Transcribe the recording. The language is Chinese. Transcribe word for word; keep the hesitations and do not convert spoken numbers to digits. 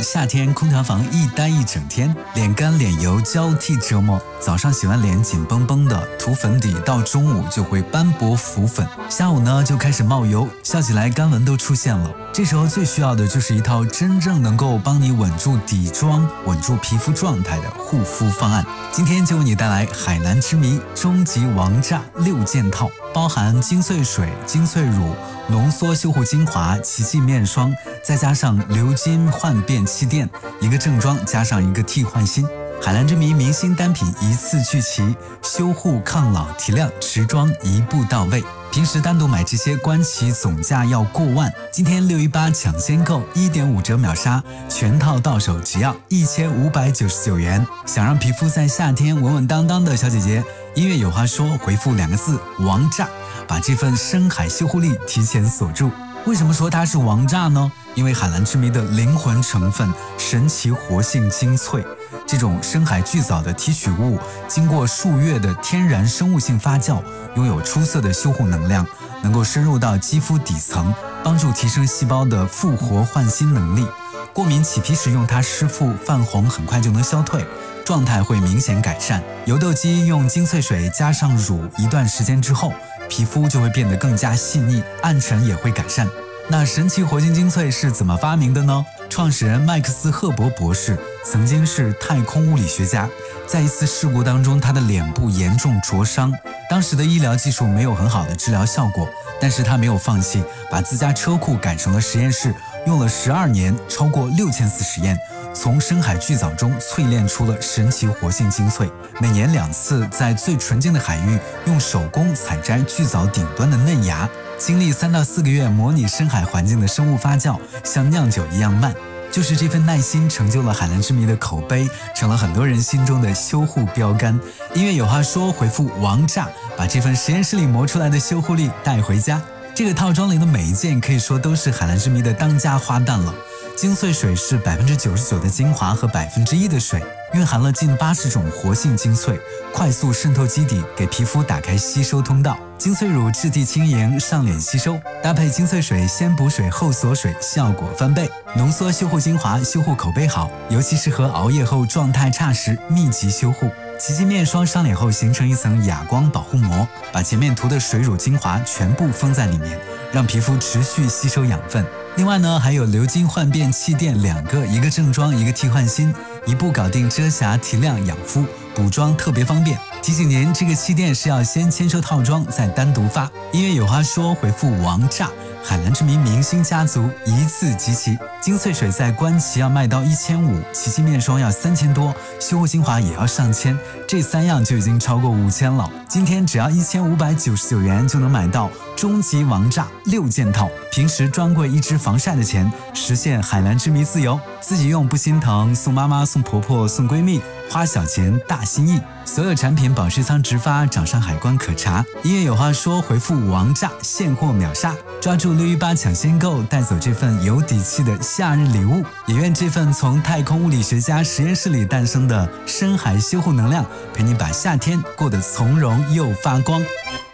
夏天空调房一待一整天，脸干脸油交替折磨。早上洗完脸紧绷绷的，涂粉底到中午就会斑驳浮粉，下午呢就开始冒油，笑起来干纹都出现了。这时候最需要的就是一套真正能够帮你稳住底妆、稳住皮肤状态的护肤方案。今天就为你带来海蓝之谜终极王炸六件套，包含精粹水、精粹乳、浓缩修护精华、奇迹面霜，再加上流金焕变气垫，一个正装加上一个替换芯。海蓝之谜明星单品一次聚齐，修护、抗老、提亮、持妆一步到位。平时单独买这些官旗总价要过万，今天六一八抢先购 一点五 折秒杀，全套到手只要一千五百九十九元。想让皮肤在夏天稳稳当当的小姐姐，音乐有话说回复两个字王炸，把这份深海修护力提前锁住。为什么说它是王炸呢？因为海蓝之谜的灵魂成分神奇活性精粹，这种深海巨藻的提取物经过数月的天然生物性发酵，拥有出色的修护能量，能够深入到肌肤底层，帮助提升细胞的复活焕新能力。过敏起皮时用它湿敷泛红很快就能消退，状态会明显改善。油痘肌用精粹水加上乳一段时间之后，皮肤就会变得更加细腻，暗沉也会改善。那神奇活性精粹是怎么发明的呢？创始人麦克斯·赫伯博士曾经是太空物理学家，在一次事故当中，他的脸部严重灼伤，当时的医疗技术没有很好的治疗效果，但是他没有放弃，把自家车库改成了实验室，用了十二年，超过六千次实验，从深海巨藻中淬炼出了神奇活性精粹。每年两次，在最纯净的海域，用手工采摘巨藻顶端的嫩芽，经历三到四个月模拟深海环境的生物发酵，像酿酒一样慢。就是这份耐心成就了海蓝之谜的口碑，成了很多人心中的修护标杆。音乐有话说回复王炸，把这份实验室里磨出来的修护力带回家。这个套装里的每一件可以说都是海蓝之谜的当家花旦了。精粹水是 百分之九十九 的精华和 百分之一 的水，蕴含了近八十种活性精粹，快速渗透基底，给皮肤打开吸收通道。精粹乳质地轻盈，上脸吸收，搭配精粹水先补水后锁水，效果翻倍。浓缩修护精华，修护口碑好，尤其适合熬夜后状态差时密集修护。奇迹面霜上脸后形成一层哑光保护膜，把前面涂的水乳精华全部封在里面，让皮肤持续吸收养分。另外呢，还有流金焕变气垫两个，一个正装，一个替换芯，一步搞定遮瑕、提亮、养肤，补妆特别方便。提醒您，这个气垫是要先签收套装，再单独发。音乐有话说回复王炸，海蓝之谜明星家族一次集齐。精粹水在官旗要卖到一千五，奇迹面霜要三千多，修护精华也要上千，这三样就已经超过五千了。今天只要一千五百九十九元就能买到终极王炸六件套，平时专柜一支防晒的钱，实现海蓝之谜自由，自己用不心疼，送妈妈、送婆婆、送闺蜜，花小钱大心意。所有产品保湿仓直发，掌上海关可查。音乐有话说回复王炸，现货秒杀，抓住六一八抢先购，带走这份有底气的夏日礼物。也愿这份从太空物理学家实验室里诞生的深海修护能量，陪你把夏天过得从容又发光。